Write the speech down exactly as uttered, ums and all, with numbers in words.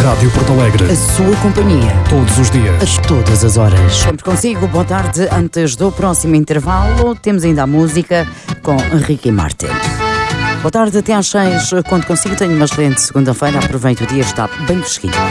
Rádio Porto Alegre. A sua companhia. Todos os dias. A todas as horas. Sempre consigo. Boa tarde. Antes do próximo intervalo, temos ainda a música com Ricky Martin. Boa tarde, até às seis. Quando consigo, tenho uma excelente segunda-feira. Aproveito o dia, está bem fresquinho.